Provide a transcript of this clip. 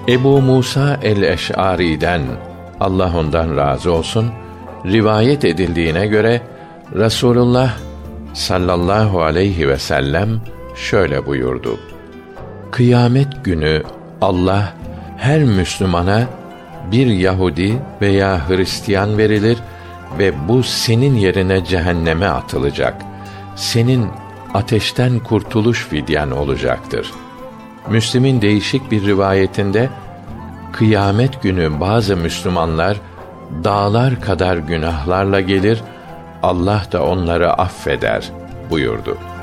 Ebu Musa el-Eş'ari'den, Allah ondan razı olsun, rivayet edildiğine göre Resulullah sallallahu aleyhi ve sellem şöyle buyurdu: Kıyamet günü Allah her Müslümana bir Yahudi veya Hristiyan verilir ve bu senin yerine cehenneme atılacak. Senin ateşten kurtuluş fidyen olacaktır. Müslim'in değişik bir rivayetinde, kıyamet günü bazı Müslümanlar dağlar kadar günahlarla gelir, Allah da onları affeder buyurdu.